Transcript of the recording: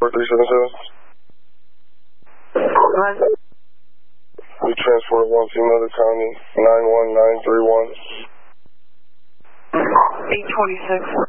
4377. We transport one female to county 91931. 826.